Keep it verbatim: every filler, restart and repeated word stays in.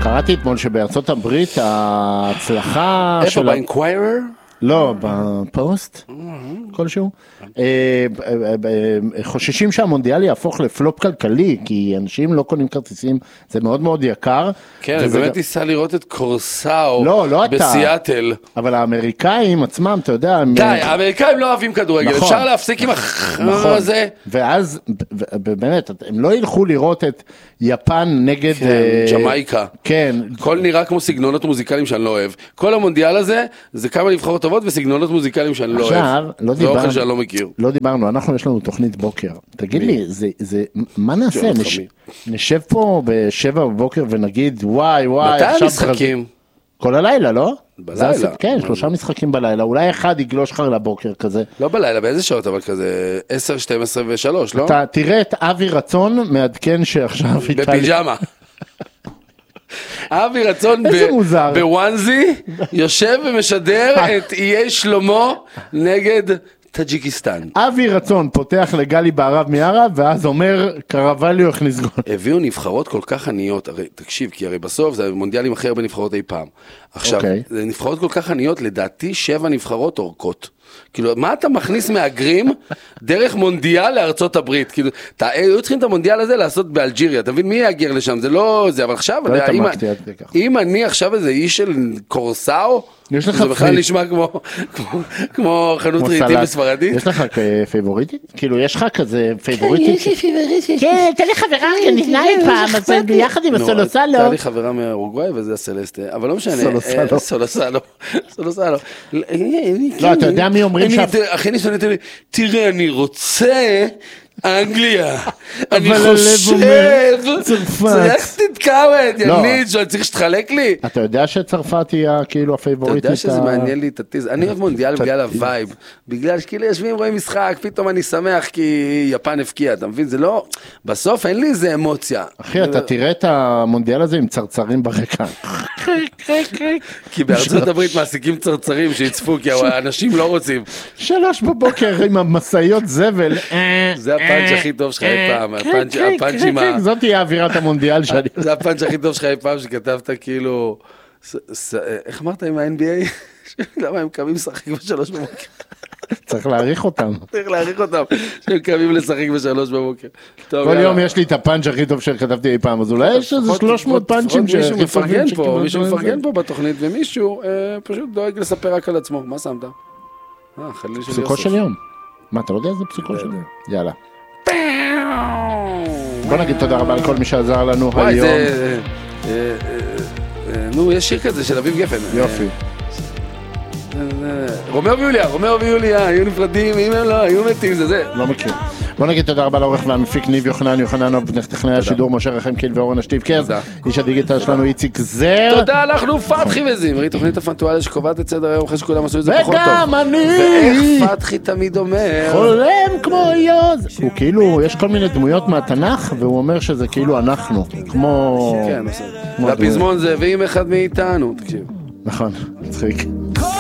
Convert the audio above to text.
קראתי אתמול שבארצות הברית ההצלחה איפה, באינקוויירר? לא, בפוסט, כלשהו. חוששים שהמונדיאל יהפוך לפלופ כלכלי, כי אנשים לא קונים כרטיסים, זה מאוד מאוד יקר. כן, אני באמת ניסה לראות את קורסאו בסיאטל. אבל האמריקאים עצמם, אתה יודע... די, האמריקאים לא אוהבים כדורגל, אפשר להפסיק עם הזה. ואז, באמת, הם לא ילכו לראות את יפן נגד... ג'מייקה. כן. הכל נראה כמו סגנונות מוזיקליים שאני לא אוהב. כל המונדיאל הזה, זה כמה נבחרות טובות וסגנונות מוזיקליים שאני לא אוהב. זה אוכל שאני לא מכיר. לא דיברנו, אנחנו יש לנו תוכנית בוקר. תגיד לי, זה, מה נעשה? נשב פה בשבע בבוקר ונגיד, וואי, וואי. מתי המשחקים? כל הלילה, לא? בלילה. כן, שלושה משחקים בלילה. אולי אחד יגלוש לך לבוקר כזה. לא בלילה, באיזה שעות, אבל כזה עשר, שתים עשרה ושלוש, לא? אתה תראה את אבי רצון מעדכן שעכשיו... בפיג'מה. אבי רצון בוואנזי יושב ומשדר את איי שלמה נגד טאג'יקיסטן. אבי רצון פותח לגלי בערב מערב ואז אומר קרווליו הכניס גול. הביאו נבחרות כל כך עניות, הרי תקשיב, כי הרי בסוף זה מונדיאלים אחר בנבחרות אי פעם. עכשיו, זה נבחרות כל כך עניות, לדעתי שבע נבחרות אורכות. כאילו, מה אתה מכניס מהגרים דרך מונדיאל לארצות הברית? כאילו, היו צריכים את המונדיאל הזה לעשות באלג'יריה, אתה מבין מי יאגר לשם? זה לא זה, אבל עכשיו, אם אני עכשיו איזה איש של קורסאו, זה בכלל נשמע כמו חנות רהיטים בספרדית. יש לך פייבוריטית? כאילו, יש לך כזה פייבוריטית? יש לי פייבוריטית. כן, תן לי חברה, ניתנה לי פעם, אז ביחד עם הסולוסלו. תן לי חברה מאורוגוואי וזה הסלסטה, אבל לא משנה. סולוסלו. סולוסלו. סולוסלו. לא, אתה יודע מי אומרים ש... אחי ניסו נתן לי, תראה, אני רוצה אנגליה. אני חושב... צרפת. צריך תתקוות, ינית, שאני צריך שתחלק לי. אתה יודע שצרפת היא כאילו הפייבוריטית? אתה יודע שזה מעניין לי את הטיז. אני אוהב מונדיאל בגלל הווייב. בגלל שכאילו יושבים, רואים משחק, פתאום אני שמח כי יפן הפקיע. אתה מבין? זה לא... בסוף אין לי איזה אמוציה. אחי, אתה תראה את המונדיאל הזה עם צרצרים ברקע. כי בארצות הברית מעסיקים צרצרים שיצפו, כי האנשים לא רוצים. שלוש בבוקר עם המסעיות זבל. זה הפאנץ' הכי טוב שלך אי פעם. הפאנץ' עם ה... זאת תהיה אווירת המונדיאל שלי. זה הפאנץ' הכי טוב שלך אי פעם שכתבת כאילו... איך אמרת עם ה-אן בי איי? למה הם קמים לשחק בשלוש בבוקר? צריך להעריך אותם. צריך להעריך אותם, שהם קמים לשחק בשלוש בבוקר. כל יום יש לי את הפאנץ' הכי טוב שכתבתי אי פעם, אז אולי יש איזה שלוש מאות פאנצ'ים מישהו מפרגן פה, מישהו מפרגן פה בתוכנית, ומישהו פשוט דואג לספר רק על עצמו. מה שמת? פסוקו של יום. מה, אתה לא יודע איזה פסוקו של יום? יאללה. בוא נגיד תודה רבה לכל מי שעזר לנו היום. נו, יש שיר כזה של אביב גפן. יופי. רומאו ויוליה, רומאו ויוליה, היו נפרדים, אם הם לא, היו מתים, זה זה. לא מכיר. בוא נגיד תודה רבה לעורך והמפיק ניב יוחנן, יוחננוב, טכנאי השידור, משה רחם קיל ואורן השטיב קרז, איש הדיגיטל שלנו איציק זר. תודה, אנחנו פתחי וזמרי, תוכנית הפנטואליה שקובעת את סדר היום, אחרי שכולם עשו את זה פחות טוב. וגם אני! ואיך פתחי תמיד אומר? חולם כמו יוז. הוא כאילו, יש כל מיני דמויות מהתנ"ך, והוא אומר שזה כאילו אנחנו, כמו... כן, והפזמון זה, ואם אחד מאיתנו, תקשיב. נכון, מצחיק.